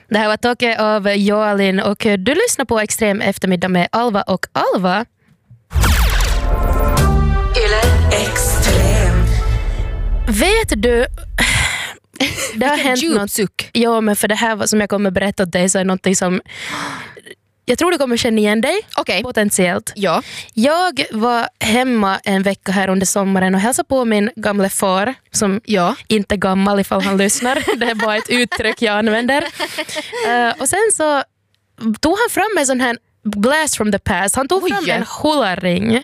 Det här var Toke av Joalin och du lyssnar på Extrem eftermiddag med Alva och Alva. Yle Extrem. Vet du, det har hänt något. Suck. Ja, men för det här som jag kommer berätta åt dig så är någonting som jag tror du kommer känna igen dig. Okej. Potentiellt. Ja. Jag var hemma en vecka här under sommaren och hälsade på min gamla far som inte är gammal ifall han lyssnar. Det är bara ett uttryck jag använder. Och sen så tog han fram en sån här blast from the past. Han tog fram en hula-ring.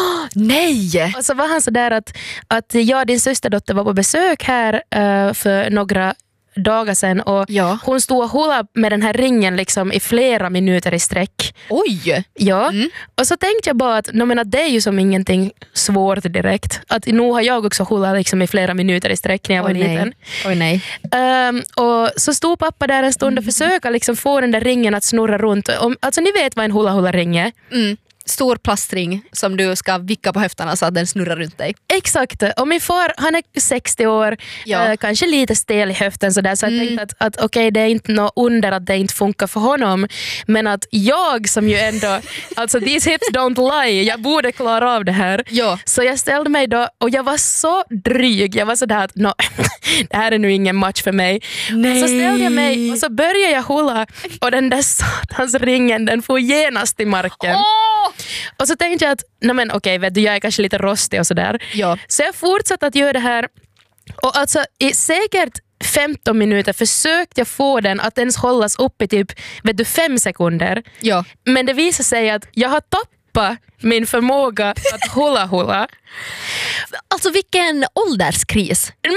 Nej! Och så var han så där att jag, din systerdotter, var på besök här för några dagar sedan och hon stod och hula med den här ringen liksom i flera minuter i sträck. Oj! Ja, och så tänkte jag bara att det är ju som ingenting svårt direkt. Att nu har jag också hula liksom i flera minuter i sträck när jag var liten. Oj nej. Och så stod pappa där en stund och försöka liksom få den där ringen att snurra runt. Alltså ni vet vad en hula-hula-ring är. Stor plastring som du ska vicka på höfterna så att den snurrar runt dig. Exakt, och min far, han är 60 år, kanske lite stel i höften sådär, så jag tänkte att okej, det är inte något under att det inte funkar för honom, men att jag som ju ändå, alltså these hips don't lie, jag borde klara av det här. Så jag ställde mig då och jag var så dryg, jag var sådär att det här är nu ingen match för mig. Så ställde jag mig och så började jag hula och den där satans ringen, den får genast i marken. Och så tänkte jag att okej, vet du, jag är kanske lite rostig och sådär. Så jag fortsatte att göra det här. Och alltså i säkert 15 minuter försökte jag få den att ens hållas upp i typ 5 sekunder. Men det visade sig att jag har tappat min förmåga att hula. Alltså vilken ålderskris. Men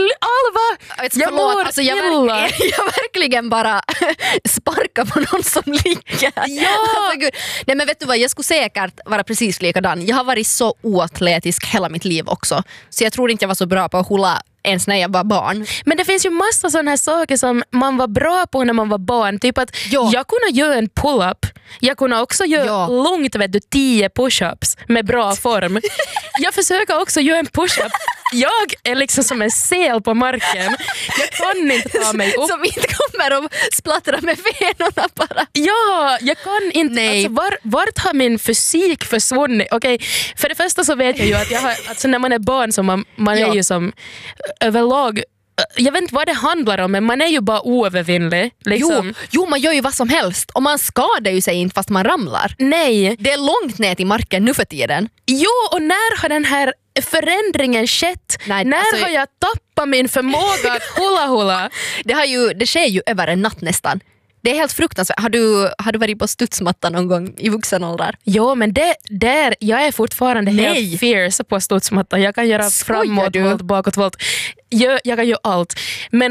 Alva! Jag mår illa. Jag verkligen bara sparkar på någon som ligger. Alltså, nej men vet du vad, jag skulle säkert vara precis likadan. Jag har varit så oatletisk hela mitt liv också. Så jag tror inte jag var så bra på att hula ens när jag var barn. Men det finns ju massa sådana här saker som man var bra på när man var barn. Typ att jag kunde göra en pull-up. Jag kunde också göra långt 10 push-ups med bra form. Jag försöker också göra en push-up. Jag är liksom som en sel på marken. Jag kan inte ta mig upp. Som inte kommer att splattra med fenorna bara. Ja, jag kan inte. Alltså, vart har min fysik försvunnit? Okej, för det första så vet jag ju att jag har, alltså när man är barn så man är ju som överlag, jag vet inte vad det handlar om, men man är ju bara oövervinnlig liksom. Jo, man gör ju vad som helst och man skadar ju sig inte fast man ramlar. Nej. Det är långt ner till marken nu för tiden. Jo, och när har den här förändringen skett? När har jag tappat min förmåga att hula? Det sker ju över en natt nästan. Det är helt fruktansvärt. Har du varit på studsmatta någon gång i vuxen ålder? Jo, men jag är fortfarande helt fierce på studsmatta. Jag kan göra framåt, bakåt, jag kan göra allt. Men